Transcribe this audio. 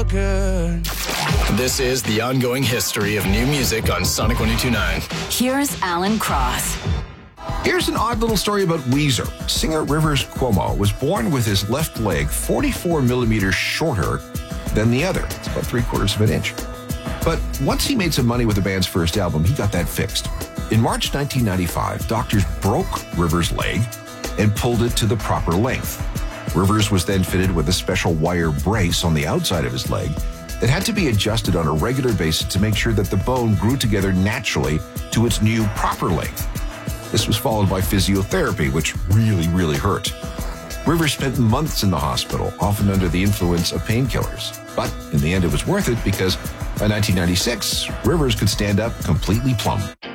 good. This is the ongoing history of new music on Sonic 102.9. Here's Alan Cross. Here's an odd little story about Weezer. Singer Rivers Cuomo was born with his left leg 44 millimeters shorter than the other. It's about 3/4 of an inch. But once he made some money with the band's first album, he got that fixed. In March 1995, doctors broke Rivers' leg and pulled it to the proper length. Rivers was then fitted with a special wire brace on the outside of his leg that had to be adjusted on a regular basis to make sure that the bone grew together naturally to its new proper length. This was followed by physiotherapy, which really hurt. Rivers spent months in the hospital, often under the influence of painkillers. But in the end, it was worth it because by 1996, Rivers could stand up completely plumb.